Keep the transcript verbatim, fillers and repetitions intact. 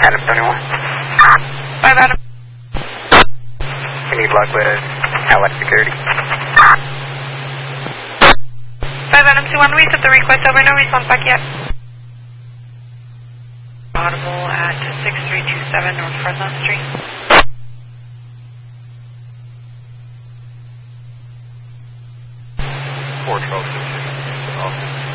Adam seventy-one. five Adam. We need luck with Allied Security. five Adam two one, we sent the request over, no response back yet. Audible at six three two seven North Fresno Street. four twelve.